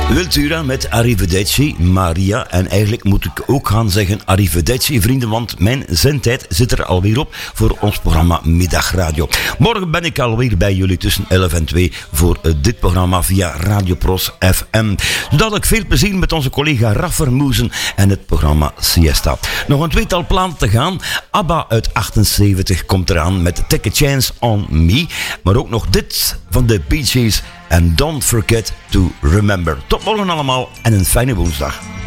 Wiltura met Arrivederci, Maria. En eigenlijk moet ik ook gaan zeggen Arrivederci, vrienden, want mijn zendtijd zit er alweer op voor ons programma Middagradio. Morgen ben ik alweer bij jullie tussen 11 en 2 voor dit programma via Radio Pros FM. Dadelijk veel plezier met onze collega Raffermoezen en het programma Siesta. Nog een tweetal platen te gaan. ABBA uit 78 komt eraan met Take a Chance on Me. Maar ook nog dit van de Bee Gees. And don't forget to remember. Tot morgen allemaal en een fijne woensdag.